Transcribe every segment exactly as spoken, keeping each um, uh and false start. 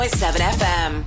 seven F M.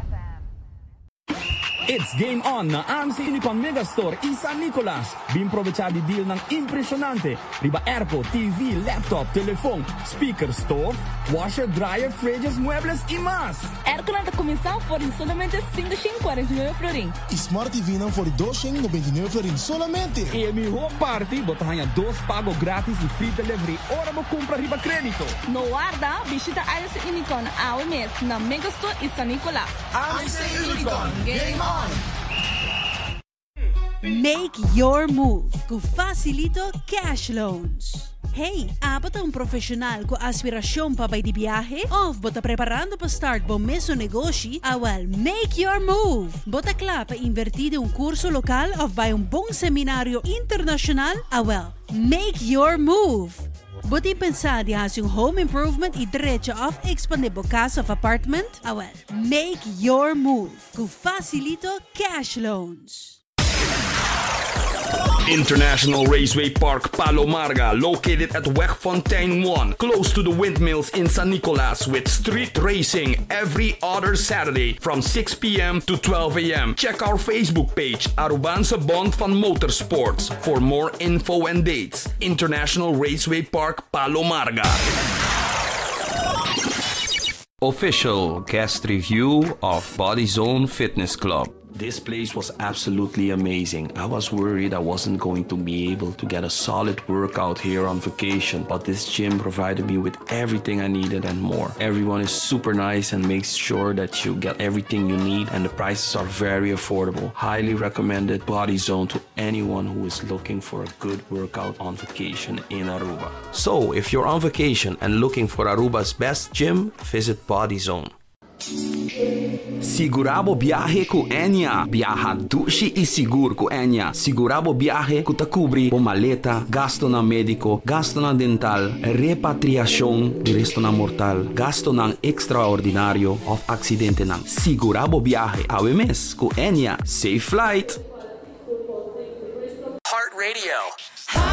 It's game on na ang sa Unicon Megastore San Nicolas. Bimprovechadi deal ng impresionante. Riba airco, T V, laptop, telefone, speaker, stove, washer, dryer, fridges, muebles e mais. Airco na comissão for solamente quinhentos e quarenta e nove florin. Smart T V não for duzentos e noventa e nove florin solamente. E mi ho party, botahanha dos pago grátis e free delivery. Ora mo compra riba crédito. No guarda, visita a Unicon ao mês na Megastore San Nicolas. Ang sa Unicon, game on! Make your move com Facilito Cash Loans. Hey, apat ang profesional ko aspirasyon pa ba di biyahe? Of bota preparando pa start bom meso negosyo? Awal, make your move! Bota kla pa invertido un kurso lokal of by un bong seminaryo internasyonal? Awal, make your move! Buti pensar di has yung home improvement i diretso of expandable casa of apartment? Awal, make your move com Facilito Cash Loans. International Raceway Park Palomarga, located at Wegfontein one, close to the windmills in San Nicolas, with street racing every other Saturday from six p.m. to twelve a.m. Check our Facebook page, Arubansa Bond van Motorsports, for more info and dates. International Raceway Park Palomarga. Official guest review of Body Zone Fitness Club. This place was absolutely amazing. I was worried I wasn't going to be able to get a solid workout here on vacation, but this gym provided me with everything I needed and more. Everyone is super nice and makes sure that you get everything you need, and the prices are very affordable. Highly recommended Body Zone to anyone who is looking for a good workout on vacation in Aruba. So, if you're on vacation and looking for Aruba's best gym, visit Body Zone. Sigurabo biyahe ku Enya. Biyaha dushi e seguro ku Enya. Sigurabo biyahe ku takubri po maleta, gasto na mediko, gasto na dental, repatriasyon di resto na mortal, gasto ng extraordinaryo of aksidente ng Sigurabo biyahe. Awemes ku Enya. Safe flight! Heart Radio.